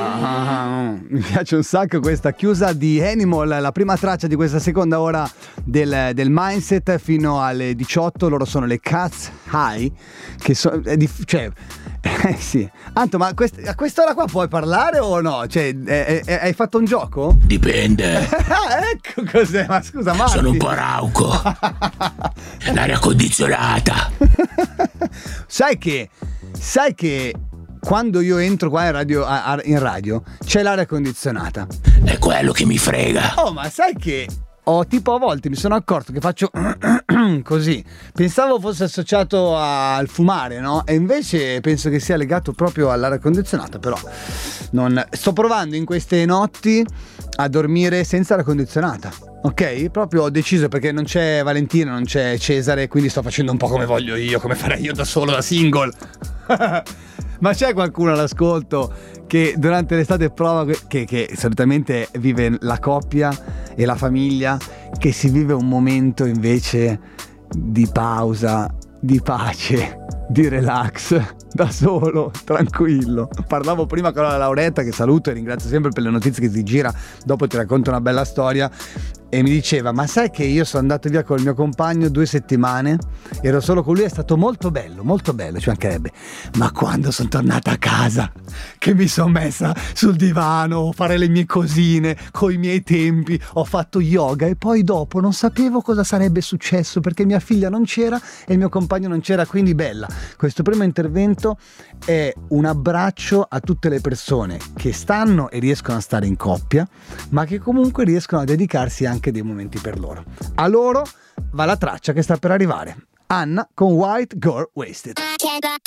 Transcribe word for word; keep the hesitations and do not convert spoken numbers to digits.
Ah, mi piace un sacco questa chiusa di Animal, la prima traccia di questa seconda ora del, del Mindset fino alle diciotto. Loro sono le Cat's High, che sono, cioè, eh sì. Anto, ma quest- a quest'ora qua puoi parlare o no? Cioè, eh, eh, hai fatto un gioco? Dipende. Ecco cos'è, ma scusa, Marti. Sono un po' rauco. L'aria condizionata. Sai che, sai che quando io entro qua in radio, in radio c'è l'aria condizionata. È quello che mi frega. Oh, ma sai che ho tipo a volte mi sono accorto che faccio così. Pensavo fosse associato al fumare, no? E invece penso che sia legato proprio all'aria condizionata. Però non sto provando in queste notti a dormire senza aria condizionata. Ok? Proprio ho deciso, perché non c'è Valentina, non c'è Cesare, quindi sto facendo un po' come voglio io, come farei io da solo, da single. Ma c'è qualcuno all'ascolto che durante l'estate prova, che, che solitamente vive la coppia e la famiglia, che si vive un momento invece di pausa, di pace, di relax, da solo, tranquillo. Parlavo prima con la Lauretta, che saluto e ringrazio sempre per le notizie che ti gira, dopo ti racconto una bella storia, e mi diceva: ma sai che io sono andato via con il mio compagno due settimane, ero solo con lui, è stato molto bello, molto bello, ci mancherebbe, ma quando sono tornata a casa, che mi sono messa sul divano a fare le mie cosine coi miei tempi, ho fatto yoga e poi dopo non sapevo cosa sarebbe successo, perché mia figlia non c'era e il mio compagno non c'era. Quindi bella, questo primo intervento è un abbraccio a tutte le persone che stanno e riescono a stare in coppia, ma che comunque riescono a dedicarsi anche dei momenti per loro. A loro va la traccia che sta per arrivare. Anna con White Girl Wasted.